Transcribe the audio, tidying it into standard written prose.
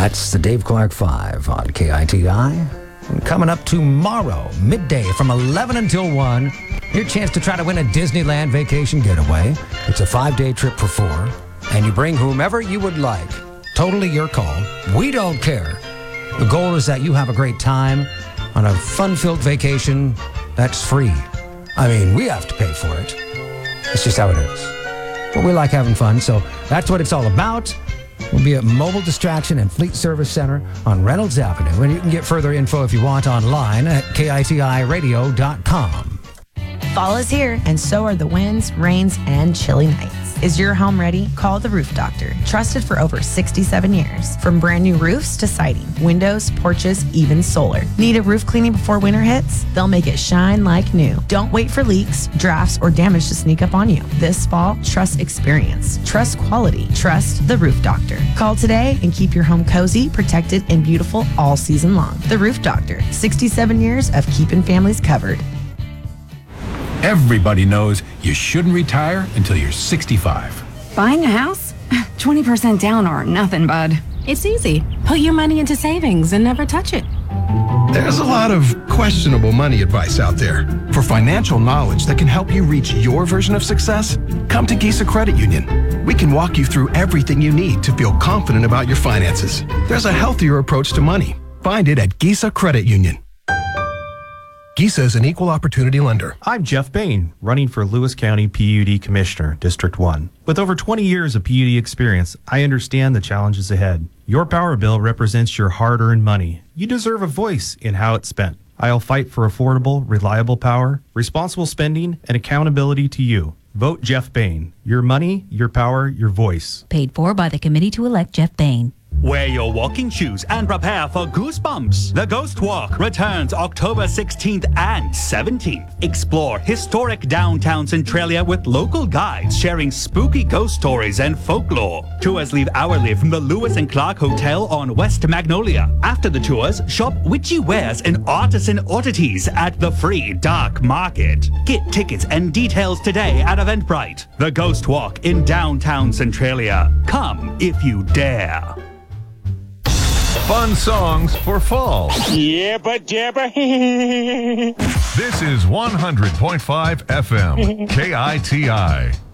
That's the Dave Clark 5 on KITI. And coming up tomorrow, midday from 11 until 1, your chance to try to win a Disneyland vacation getaway. It's a 5-day trip for 4, and you bring whomever you would like. Totally your call. We don't care. The goal is that you have a great time on a fun-filled vacation that's free. I mean, we have to pay for it. It's just how it is. But we like having fun, so that's what it's all about. We'll be at Mobile Distraction and Fleet Service Center on Reynolds Avenue. And you can get further info if you want online at kitiradio.com. Fall is here, and so are the winds, rains, and chilly nights. Is your home ready? Call the Roof Doctor. Trusted for over 67 years. From brand new roofs to siding, windows, porches, even solar. Need a roof cleaning before winter hits? They'll make it shine like new. Don't wait for leaks, drafts, or damage to sneak up on you. This fall, trust experience. Trust quality. Trust the Roof Doctor. Call today and keep your home cozy, protected, and beautiful all season long. The Roof Doctor. 67 years of keeping families covered. Everybody knows you shouldn't retire until you're 65. Buying a house? 20% down or nothing, bud. It's easy. Put your money into savings and never touch it. There's a lot of questionable money advice out there. For financial knowledge that can help you reach your version of success, come to Gisa Credit Union. We can walk you through everything you need to feel confident about your finances. There's a healthier approach to money. Find it at Gisa Credit Union. Gisa is an equal opportunity lender. I'm Jeff Bain, running for Lewis County PUD Commissioner, District 1. With over 20 years of PUD experience, I understand the challenges ahead. Your power bill represents your hard-earned money. You deserve a voice in how it's spent. I'll fight for affordable, reliable power, responsible spending, and accountability to you. Vote Jeff Bain. Your money, your power, your voice. Paid for by the committee to elect Jeff Bain. Wear your walking shoes and prepare for goosebumps. The Ghost Walk returns October 16th and 17th. Explore historic downtown Centralia with local guides sharing spooky ghost stories and folklore. Tours leave hourly from the Lewis and Clark Hotel on West Magnolia. After the tours, shop witchy wares and artisan oddities at the free Dark Market. Get tickets and details today at Eventbrite. The Ghost Walk in downtown Centralia. Come if you dare. Fun songs for fall. Yabba dabba. This is 100.5 FM, KITI.